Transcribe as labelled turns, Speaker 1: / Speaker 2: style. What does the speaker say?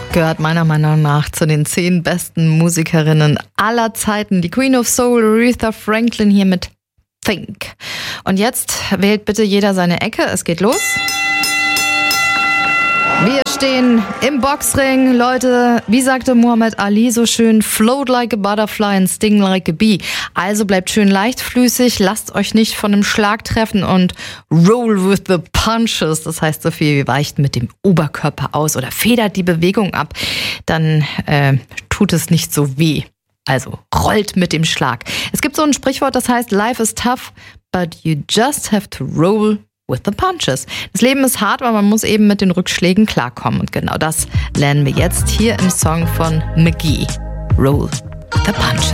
Speaker 1: gehört meiner Meinung nach zu den 10 besten Musikerinnen aller Zeiten. Die Queen of Soul, Aretha Franklin, hier mit Think. Und jetzt wählt bitte jeder seine Ecke. Es geht los. Wir stehen im Boxring. Leute, wie sagte Muhammad Ali so schön, float like a butterfly and sting like a bee. Also bleibt schön leichtfüßig, lasst euch nicht von einem Schlag treffen und roll with the punches. Das heißt so viel wie weicht mit dem Oberkörper aus oder federt die Bewegung ab. Dann tut es nicht so weh. Also rollt mit dem Schlag. Es gibt so ein Sprichwort, das heißt, life is tough, but you just have to roll with the punches. Das Leben ist hart, aber man muss eben mit den Rückschlägen klarkommen. Und genau das lernen wir jetzt hier im Song von McGee. Roll with the punches.